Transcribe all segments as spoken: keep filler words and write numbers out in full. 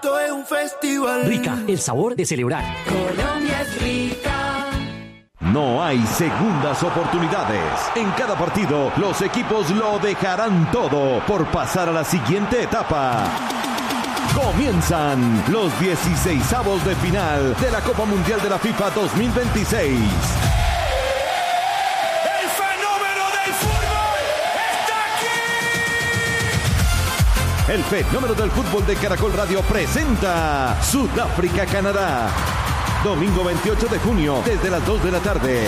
esto es un festival. Rica, el sabor de celebrar. Colombia es rica. No hay segundas oportunidades. En cada partido, los equipos lo dejarán todo por pasar a la siguiente etapa. Comienzan los dieciseisavos de final de la Copa Mundial de la FIFA dos mil veintiséis. ¡El fenómeno del fútbol está aquí! El fenómeno del fútbol de Caracol Radio presenta Sudáfrica-Canadá. Domingo veintiocho de junio, desde las dos de la tarde.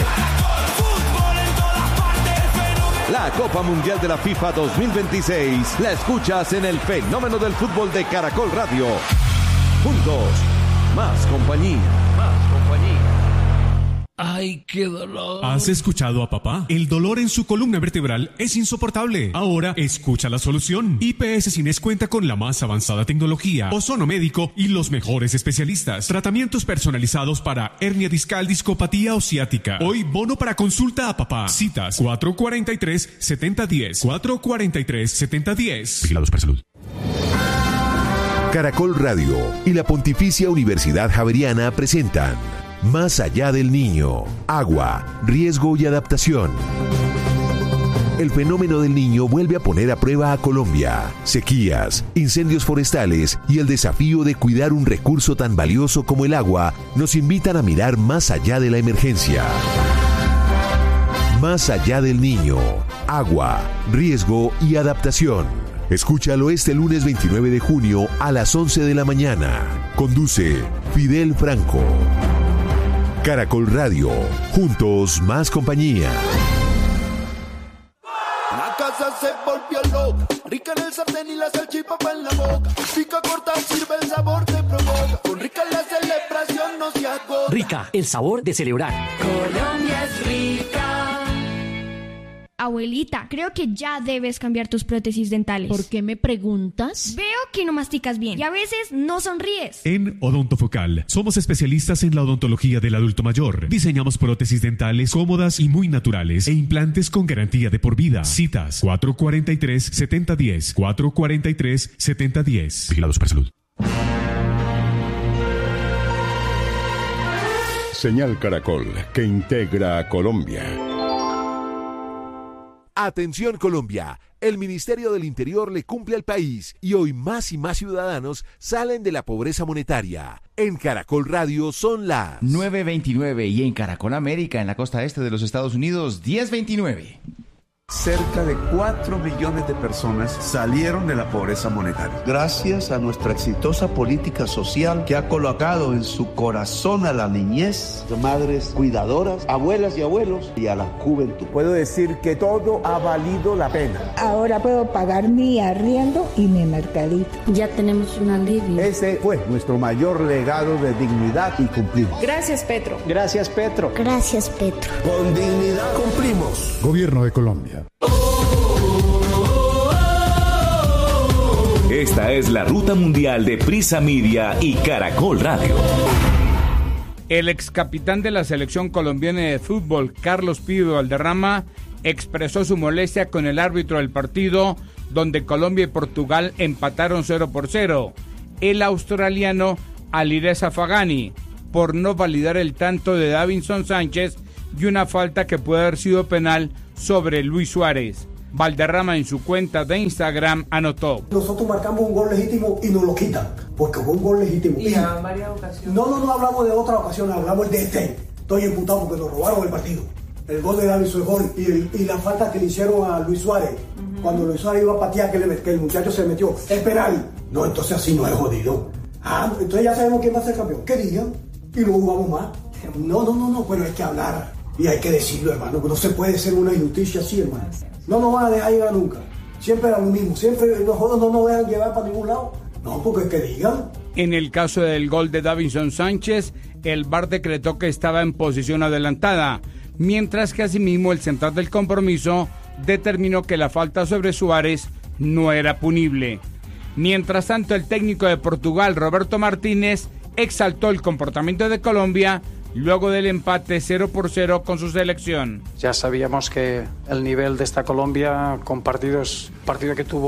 La Copa Mundial de la FIFA dos mil veintiséis la escuchas en el fenómeno del fútbol de Caracol Radio. Juntos, más compañía. Más compañía. ¡Ay, qué dolor! ¿Has escuchado a papá? El dolor en su columna vertebral es insoportable. Ahora escucha la solución. I P S Cines cuenta con la más avanzada tecnología, ozono médico y los mejores especialistas. Tratamientos personalizados para hernia discal, discopatía o ciática. Hoy bono para consulta a papá. Citas cuatro cuarenta y tres, setenta diez. cuatro cuarenta y tres, setenta diez. Vigilados para salud. Caracol Radio y la Pontificia Universidad Javeriana presentan Más allá del niño, agua, riesgo y adaptación. El fenómeno del niño vuelve a poner a prueba a Colombia. Sequías, incendios forestales y el desafío de cuidar un recurso tan valioso como el agua nos invitan a mirar más allá de la emergencia. Más allá del niño, agua, riesgo y adaptación. Escúchalo este lunes veintinueve de junio a las once de la mañana. Conduce Fidel Franco. Caracol Radio, juntos más compañía. La casa se volvió loca, rica en el sartén y la salchipapa en la boca. Pica corta, sirve el sabor te provoca. Con Rica la celebración no se agota. Rica, el sabor de celebrar. Colombia es rica. Abuelita, creo que ya debes cambiar tus prótesis dentales. ¿Por qué me preguntas? Veo que no masticas bien y a veces no sonríes. En Odontofocal somos especialistas en la odontología del adulto mayor. Diseñamos prótesis dentales cómodas y muy naturales e implantes con garantía de por vida. Citas cuatro cuarenta y tres, setenta diez. cuatro cuarenta y tres, setenta diez. Vigilados para salud. Señal Caracol, que integra a Colombia. Atención Colombia, el Ministerio del Interior le cumple al país y hoy más y más ciudadanos salen de la pobreza monetaria. En Caracol Radio son las nueve veintinueve y en Caracol América, en la costa este de los Estados Unidos, diez veintinueve. Cerca de cuatro millones de personas salieron de la pobreza monetaria. Gracias a nuestra exitosa política social que ha colocado en su corazón a la niñez, madres cuidadoras, abuelas y abuelos y a la juventud. Puedo decir que todo ha valido la pena. Ahora puedo pagar mi arriendo y mi mercadito. Ya tenemos un alivio. Ese fue nuestro mayor legado de dignidad y cumplimos. Gracias, Petro. Gracias, Petro. Gracias, Petro. Con dignidad cumplimos. Gobierno de Colombia. Esta es la ruta mundial de Prisa Media y Caracol Radio. El ex capitán de la selección colombiana de fútbol, Carlos Pío Valderrama, expresó su molestia con el árbitro del partido donde Colombia y Portugal empataron cero por cero, el australiano Alireza Fagani, por no validar el tanto de Davinson Sánchez y una falta que puede haber sido penal sobre Luis Suárez. Valderrama en su cuenta de Instagram anotó: nosotros marcamos un gol legítimo y nos lo quitan, porque fue un gol legítimo. Y en varias ocasiones. No, no, no hablamos de otra ocasión, hablamos de este. Estoy imputado porque nos robaron el partido. El gol de Davinson gol y, el, y la falta que le hicieron a Luis Suárez. Uh-huh. Cuando Luis Suárez iba a patear, que, le, que el muchacho se metió. Es penal. No, entonces así no es jodido. Ah, entonces ya sabemos quién va a ser campeón. ¿Qué digan? Y no jugamos más. No, no, no, no, pero hay que hablar. Y hay que decirlo, hermano, que no se puede ser una injusticia así, hermano. No nos van a dejar llegar nunca. Siempre era lo mismo. Siempre nosotros no nos dejan llevar para ningún lado. No, porque es que digan. En el caso del gol de Davinson Sánchez, el V A R decretó que estaba en posición adelantada, mientras que asimismo el central del compromiso determinó que la falta sobre Suárez no era punible. Mientras tanto, el técnico de Portugal, Roberto Martínez, exaltó el comportamiento de Colombia luego del empate cero por cero con su selección. Ya sabíamos que el nivel de esta Colombia, con partidos, partido que tuvo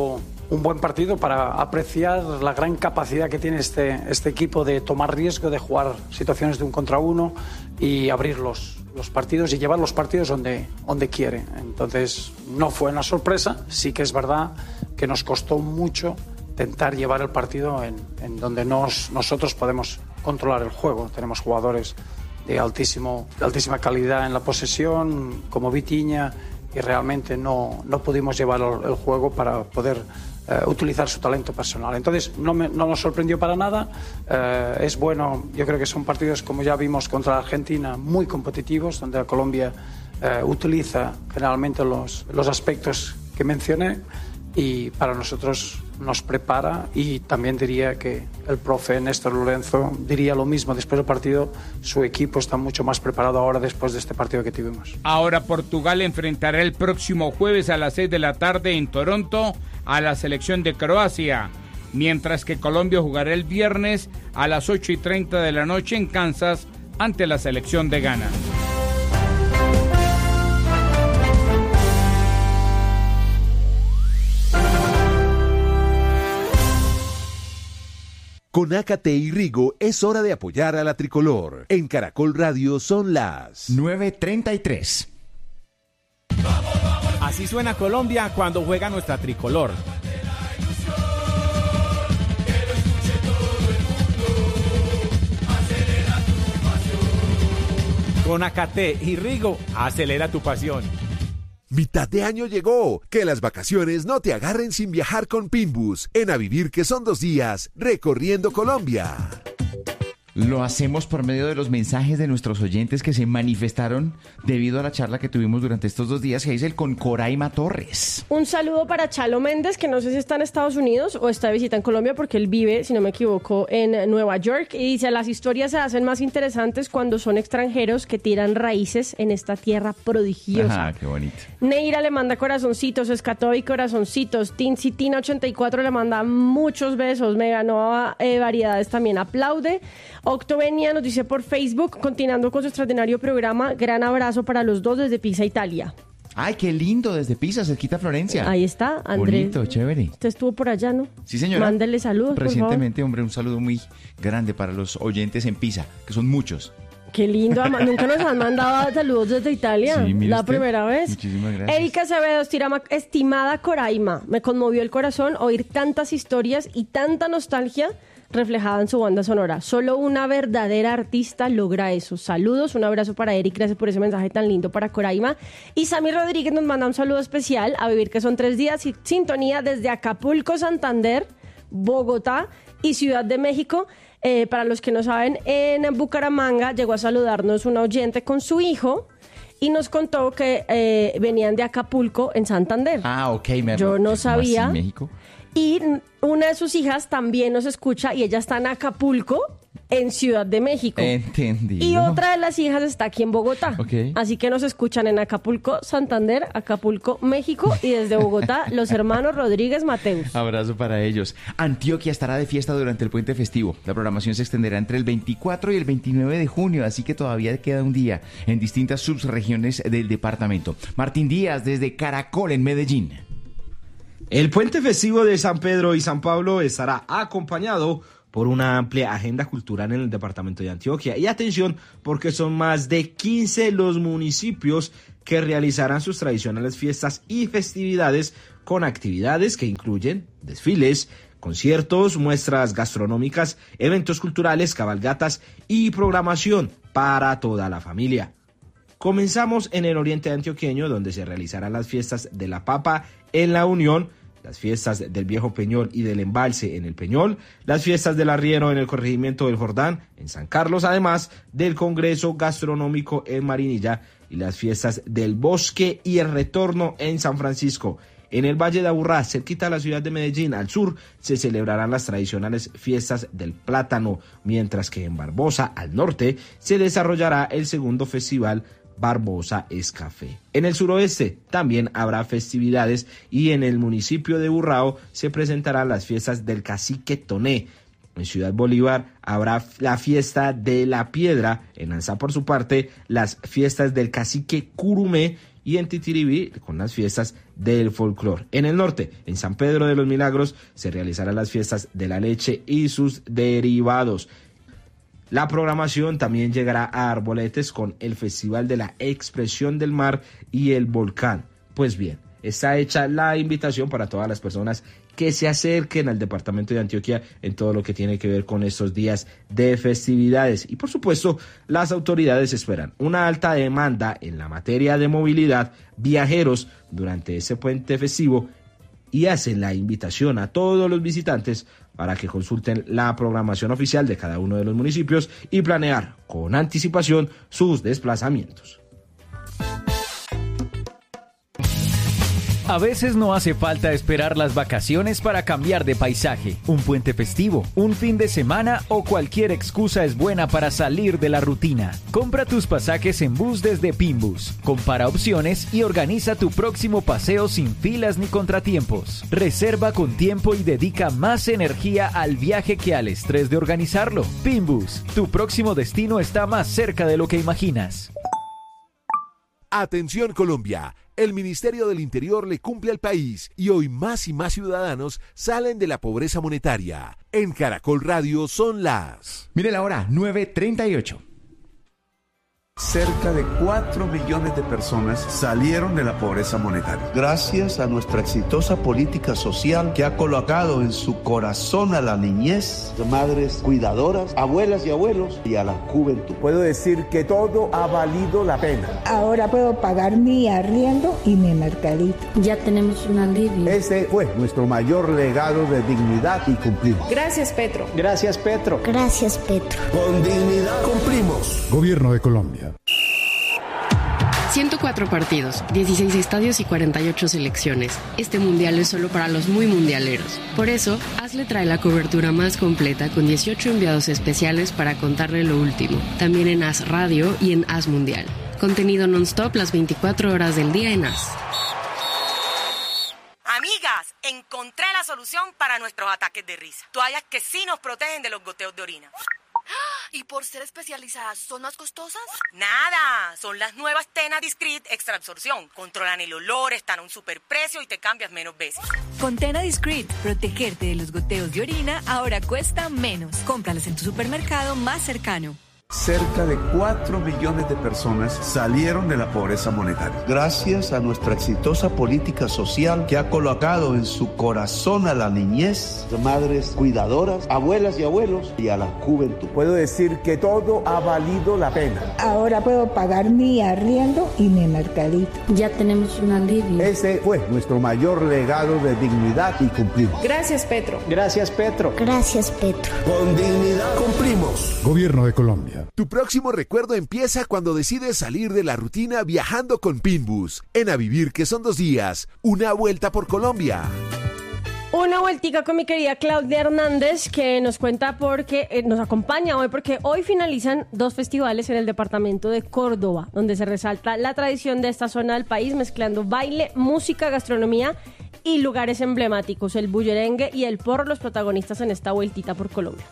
un buen partido para apreciar la gran capacidad que tiene este, este equipo de tomar riesgo, de jugar situaciones de un contra uno y abrir los, los partidos y llevar los partidos donde, donde quiere. Entonces no fue una sorpresa, sí que es verdad que nos costó mucho intentar llevar el partido en, en donde nos, nosotros podemos controlar el juego. Tenemos jugadores de, altísimo, de altísima calidad en la posesión, como Vitinha, y realmente no, no pudimos llevar el, el juego para poder eh, utilizar su talento personal. Entonces no, me, no nos sorprendió para nada. Eh, es bueno, yo creo que son partidos, como ya vimos contra Argentina, muy competitivos, donde Colombia eh, utiliza generalmente los, los aspectos que mencioné, y para nosotros nos prepara, y también diría que el profe Néstor Lorenzo diría lo mismo después del partido. Su equipo está mucho más preparado ahora después de este partido que tuvimos. Ahora Portugal enfrentará el próximo jueves a las seis de la tarde en Toronto a la selección de Croacia, mientras que Colombia jugará el viernes a las ocho y treinta de la noche en Kansas ante la selección de Ghana. Con Ácate y Rigo es hora de apoyar a la tricolor. En Caracol Radio son las nueve treinta y tres. Así suena Colombia cuando juega nuestra tricolor. Con Ácate y Rigo, acelera tu pasión. Mitad de año llegó. Que las vacaciones no te agarren sin viajar con Pinbus. En A Vivir, que son dos días, recorriendo Colombia. Lo hacemos por medio de los mensajes de nuestros oyentes que se manifestaron debido a la charla que tuvimos durante estos dos días, Hazel, con Coraima Torres. Un saludo para Chalo Méndez, que no sé si está en Estados Unidos o está de visita en Colombia, porque él vive, si no me equivoco, en Nueva York. Y dice, las historias se hacen más interesantes cuando son extranjeros que tiran raíces en esta tierra prodigiosa. Ajá, qué bonito. Neira le manda corazoncitos, Escatoy corazoncitos, Tincitina ochenta y cuatro le manda muchos besos, Mega Nova eh, Variedades también aplaude. Octovenia nos dice por Facebook, continuando con su extraordinario programa, gran abrazo para los dos desde Pisa, Italia. Ay, qué lindo, desde Pisa, cerquita Florencia. Ahí está, Andrés. Bonito, chévere. Usted estuvo por allá, ¿no? Sí, señora. Mándele saludos, recientemente, hombre, un saludo muy grande para los oyentes en Pisa, que son muchos. Qué lindo, nunca nos han mandado saludos desde Italia, sí, la usted. Primera vez. Muchísimas gracias. Erika Acevedo, estimada Coraima, me conmovió el corazón oír tantas historias y tanta nostalgia reflejada en su banda sonora. Solo una verdadera artista logra eso. Saludos, un abrazo para Eric, gracias por ese mensaje tan lindo para Coraima. Y Sammy Rodríguez nos manda un saludo especial, A Vivir, que son tres días, y sintonía desde Acapulco, Santander, Bogotá y Ciudad de México. Eh, para los que no saben, en Bucaramanga llegó a saludarnos una oyente con su hijo y nos contó que eh, venían de Acapulco en Santander. Ah, ok. Me Yo no sabía. ¿En México? Y una de sus hijas también nos escucha y ella está en Acapulco, en Ciudad de México. Entendido. Y otra de las hijas está aquí en Bogotá. Okay. Así que nos escuchan en Acapulco, Santander, Acapulco, México, y desde Bogotá, los hermanos Rodríguez Mateus. Abrazo para ellos. Antioquia estará de fiesta durante el puente festivo. La programación se extenderá entre el veinticuatro y el veintinueve de junio, así que todavía queda un día en distintas subregiones del departamento. Martín Díaz, desde Caracol, en Medellín. El puente festivo de San Pedro y San Pablo estará acompañado por una amplia agenda cultural en el departamento de Antioquia. Y atención, porque son más de quince los municipios que realizarán sus tradicionales fiestas y festividades con actividades que incluyen desfiles, conciertos, muestras gastronómicas, eventos culturales, cabalgatas y programación para toda la familia. Comenzamos en el oriente antioqueño, donde se realizarán las fiestas de la Papa en La Unión, las fiestas del Viejo Peñol y del Embalse en el Peñol, las fiestas del Arriero en el corregimiento del Jordán, en San Carlos, además del Congreso Gastronómico en Marinilla, y las fiestas del Bosque y el Retorno en San Francisco. En el Valle de Aburrá, cerquita a la ciudad de Medellín, al sur, se celebrarán las tradicionales fiestas del plátano, mientras que en Barbosa, al norte, se desarrollará el segundo festival Barbosa es Café. En el suroeste también habrá festividades y en el municipio de Burrao se presentarán las fiestas del Cacique Toné. En Ciudad Bolívar habrá la fiesta de la Piedra, en Anzá por su parte las fiestas del Cacique Curumé y en Titiribí con las fiestas del folclor. En el norte, en San Pedro de los Milagros, se realizarán las fiestas de la leche y sus derivados. La programación también llegará a Arboletes con el Festival de la Expresión del Mar y el Volcán. Pues bien, está hecha la invitación para todas las personas que se acerquen al departamento de Antioquia en todo lo que tiene que ver con estos días de festividades. Y por supuesto, las autoridades esperan una alta demanda en la materia de movilidad, viajeros durante ese puente festivo y hacen la invitación a todos los visitantes para que consulten la programación oficial de cada uno de los municipios y planear con anticipación sus desplazamientos. A veces no hace falta esperar las vacaciones para cambiar de paisaje. Un puente festivo, un fin de semana o cualquier excusa es buena para salir de la rutina. Compra tus pasajes en bus desde Pinbus. Compara opciones y organiza tu próximo paseo sin filas ni contratiempos. Reserva con tiempo y dedica más energía al viaje que al estrés de organizarlo. Pinbus, tu próximo destino está más cerca de lo que imaginas. Atención Colombia, el Ministerio del Interior le cumple al país y hoy más y más ciudadanos salen de la pobreza monetaria. En Caracol Radio son las... Mire la hora, nueve treinta y ocho. Cerca de cuatro millones de personas salieron de la pobreza monetaria. Gracias a nuestra exitosa política social que ha colocado en su corazón a la niñez, madres cuidadoras, abuelas y abuelos y a la juventud. Puedo decir que todo ha valido la pena. Ahora puedo pagar mi arriendo y mi mercadito. Ya tenemos un alivio. Ese fue nuestro mayor legado de dignidad y cumplimos. Gracias, Petro. Gracias, Petro. Gracias, Petro. Con dignidad cumplimos. Gobierno de Colombia. ciento cuatro partidos, dieciséis estadios y cuarenta y ocho selecciones. Este mundial es solo para los muy mundialeros. Por eso, Hazle trae la cobertura más completa con dieciocho enviados especiales para contarle lo último. También en Haz Radio y en Haz Mundial. Contenido non-stop las veinticuatro horas del día en Haz. Amigas, encontré la solución para nuestros ataques de risa. Toallas que sí nos protegen de los goteos de orina. ¿Y por ser especializadas son más costosas? Nada, son las nuevas Tena Discreet Extra Absorción. Controlan el olor, están a un superprecio y te cambias menos veces. Con Tena Discreet, protegerte de los goteos de orina ahora cuesta menos. Cómpralas en tu supermercado más cercano. Cerca de cuatro millones de personas salieron de la pobreza monetaria. Gracias a nuestra exitosa política social que ha colocado en su corazón a la niñez, madres cuidadoras, abuelas y abuelos y a la juventud. Puedo decir que todo ha valido la pena. Ahora puedo pagar mi arriendo y mi mercadito. Ya tenemos un alivio. Ese fue nuestro mayor legado de dignidad y cumplimos. Gracias, Petro. Gracias, Petro. Gracias, Petro. Con dignidad cumplimos. Gobierno de Colombia. Tu próximo recuerdo empieza cuando decides salir de la rutina viajando con Pinbus. En A Vivir, que son dos días, una vuelta por Colombia. Una vueltica con mi querida Claudia Hernández, que nos cuenta porque eh, nos acompaña hoy, porque hoy finalizan dos festivales en el departamento de Córdoba, donde se resalta la tradición de esta zona del país, mezclando baile, música, gastronomía y lugares emblemáticos. El bullerengue y el porro, los protagonistas en esta vueltita por Colombia.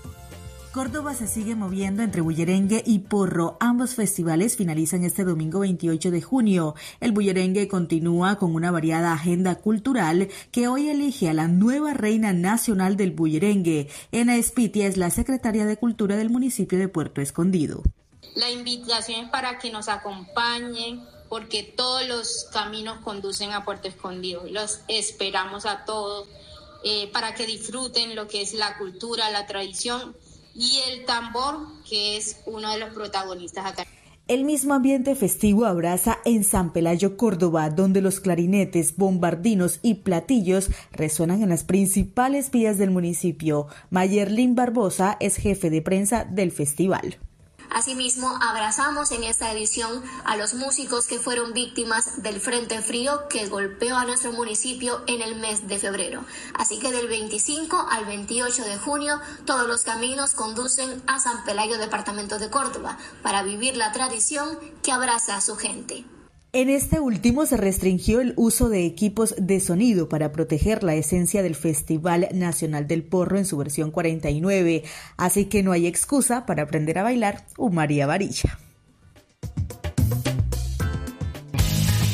Córdoba se sigue moviendo entre bullerengue y porro. Ambos festivales finalizan este domingo veintiocho de junio. El bullerengue continúa con una variada agenda cultural que hoy elige a la nueva reina nacional del bullerengue. Ena Espitia es la secretaria de Cultura del municipio de Puerto Escondido. La invitación es para que nos acompañen, porque todos los caminos conducen a Puerto Escondido. Los esperamos a todos eh, para que disfruten lo que es la cultura, la tradición y el tambor, que es uno de los protagonistas acá. El mismo ambiente festivo abraza en San Pelayo, Córdoba, donde los clarinetes, bombardinos y platillos resuenan en las principales vías del municipio. Mayerlin Barbosa es jefe de prensa del festival. Asimismo, abrazamos en esta edición a los músicos que fueron víctimas del Frente Frío que golpeó a nuestro municipio en el mes de febrero. Así que del veinticinco al veintiocho de junio, todos los caminos conducen a San Pelayo, departamento de Córdoba, para vivir la tradición que abraza a su gente. En este último se restringió el uso de equipos de sonido para proteger la esencia del Festival Nacional del Porro en su versión cuarenta y nueve, así que no hay excusa para aprender a bailar un María Varilla.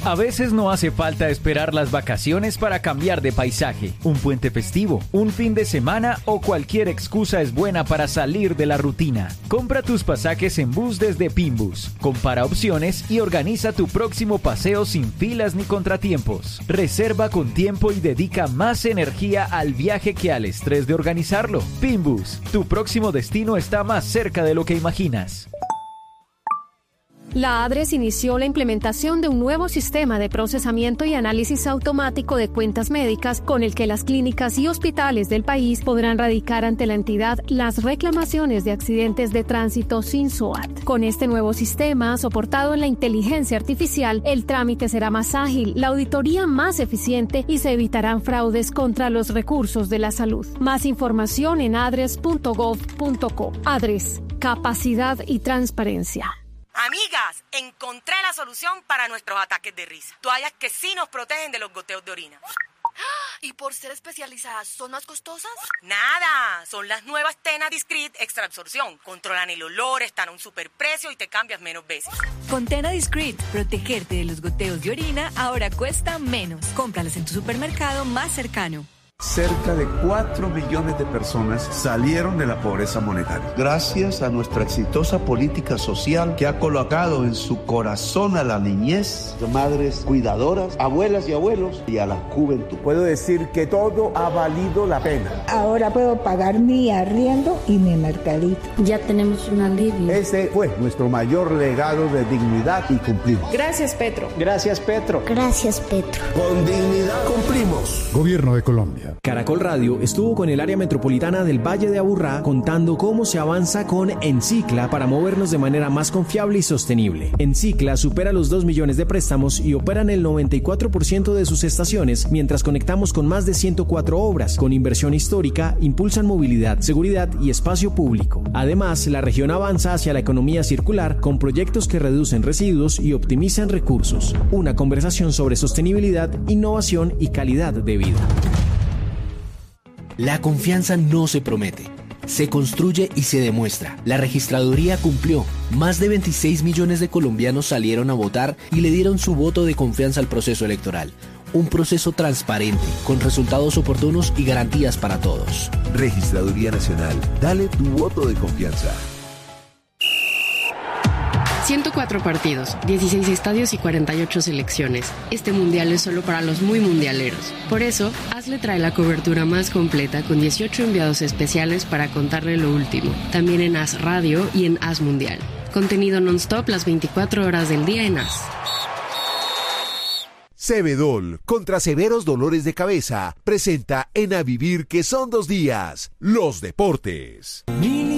A veces no hace falta esperar las vacaciones para cambiar de paisaje. Un puente festivo, un fin de semana o cualquier excusa es buena para salir de la rutina. Compra tus pasajes en bus desde Pinbus. Compara opciones y organiza tu próximo paseo sin filas ni contratiempos. Reserva con tiempo y dedica más energía al viaje que al estrés de organizarlo. Pinbus, tu próximo destino está más cerca de lo que imaginas. La ADRES inició la implementación de un nuevo sistema de procesamiento y análisis automático de cuentas médicas con el que las clínicas y hospitales del país podrán radicar ante la entidad las reclamaciones de accidentes de tránsito sin S O A T. Con este nuevo sistema, soportado en la inteligencia artificial, el trámite será más ágil, la auditoría más eficiente y se evitarán fraudes contra los recursos de la salud. Más información en adres punto gov punto co. ADRES, capacidad y transparencia. Amigas, encontré la solución para nuestros ataques de risa. Toallas que sí nos protegen de los goteos de orina. ¿Y por ser especializadas, son más costosas? Nada, son las nuevas Tena Discreet Extra Absorción. Controlan el olor, están a un superprecio y te cambias menos veces. Con Tena Discreet, protegerte de los goteos de orina ahora cuesta menos. Cómpralas en tu supermercado más cercano. Cerca de cuatro millones de personas salieron de la pobreza monetaria. Gracias a nuestra exitosa política social que ha colocado en su corazón a la niñez, madres cuidadoras, abuelas y abuelos y a la juventud. Puedo decir que todo ha valido la pena. Ahora puedo pagar mi arriendo y mi mercadito. Ya tenemos un alivio. Ese fue nuestro mayor legado de dignidad y cumplimos. Gracias, Petro. Gracias, Petro. Gracias, Petro. Con dignidad cumplimos. Gobierno de Colombia. Caracol Radio estuvo con el área metropolitana del Valle de Aburrá contando cómo se avanza con Encicla para movernos de manera más confiable y sostenible. Encicla supera los dos millones de préstamos y opera en el noventa y cuatro por ciento de sus estaciones, mientras conectamos con más de ciento cuatro obras. Con inversión histórica, impulsan movilidad, seguridad y espacio público. Además, la región avanza hacia la economía circular con proyectos que reducen residuos y optimizan recursos. Una conversación sobre sostenibilidad, innovación y calidad de vida. La confianza no se promete, se construye y se demuestra. La registraduría cumplió. Más de veintiséis millones de colombianos salieron a votar y le dieron su voto de confianza al proceso electoral. Un proceso transparente, con resultados oportunos y garantías para todos. Registraduría Nacional, dale tu voto de confianza. ciento cuatro partidos, dieciséis estadios y cuarenta y ocho selecciones. Este mundial es solo para los muy mundialeros. Por eso, Hazle trae la cobertura más completa con dieciocho enviados especiales para contarle lo último. También en Haz Radio y en Haz Mundial. Contenido non-stop las veinticuatro horas del día en Haz. Cebedol, contra severos dolores de cabeza, presenta en A Vivir que son dos días, los deportes.